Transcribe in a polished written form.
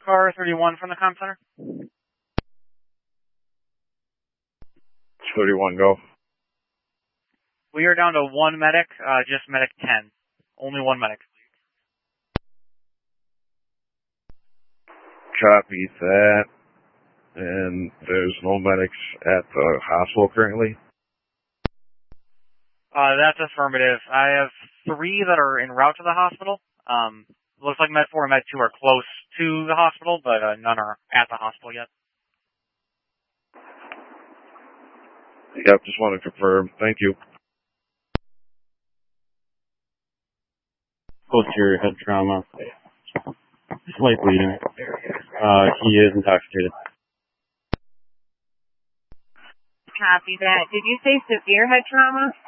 car 31 from the comm center. 31, go. We are down to one medic, just medic 10. Only one medic. Copy that. And there's no medics at the hospital currently? That's affirmative. I have 3 that are en route to the hospital. Looks like Med 4 and Med 2 are close to the hospital, but none are at the hospital yet. Yep, just want to confirm. Thank you. Posterior head trauma. Slight bleeding. He is intoxicated. Copy that. Did you say severe head trauma?